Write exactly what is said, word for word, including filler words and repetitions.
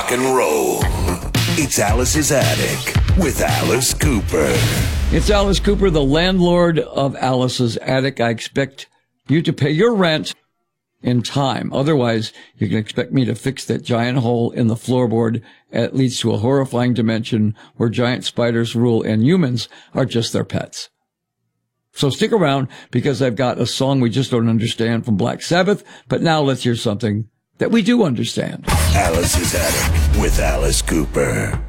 rock and roll. It's Alice's Attic with Alice Cooper. It's Alice Cooper, the landlord of Alice's Attic. I expect you to pay your rent in time. Otherwise, you can expect me to fix that giant hole in the floorboard that leads to a horrifying dimension where giant spiders rule and humans are just their pets. So stick around, because I've got a song we just don't understand from Black Sabbath, but now let's hear something that we do understand. Alice's Attic with Alice Cooper.